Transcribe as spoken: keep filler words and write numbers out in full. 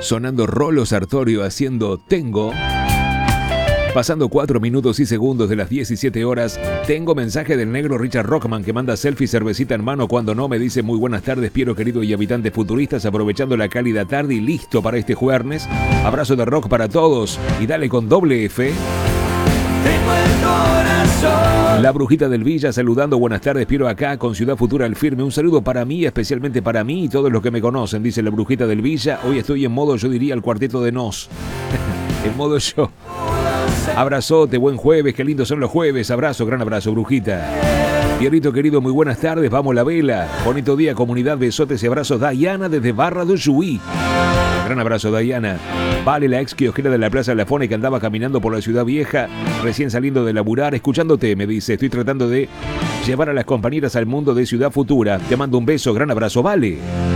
Sonando Rolo Sartorio haciendo Tengo. Pasando cuatro minutos y segundos de las diecisiete horas, tengo mensaje del negro Richard Rockman que manda selfie cervecita en mano cuando no me dice muy buenas tardes, Piero querido y habitantes futuristas, aprovechando la cálida tarde y listo para este jueves. Abrazo de rock para todos y dale con doble F. Tengo el corazón. La brujita del Villa saludando, buenas tardes, Piero acá con Ciudad Futura al firme. Un saludo para mí, especialmente para mí y todos los que me conocen, dice la brujita del Villa. Hoy estoy en modo, yo diría, el cuarteto de Nos. En modo yo. Abrazote, buen jueves, qué lindos son los jueves. Abrazo, gran abrazo, brujita. Pierrito querido, muy buenas tardes, vamos la vela. Bonito día, comunidad, besotes y abrazos. Dayana desde Barra do Chuy. Gran abrazo, Dayana. Vale, la ex kiosquera de la Plaza de la Fone que andaba caminando por la ciudad vieja, recién saliendo de laburar, escuchándote, me dice, estoy tratando de llevar a las compañeras al mundo de Ciudad Futura. Te mando un beso, gran abrazo, Vale.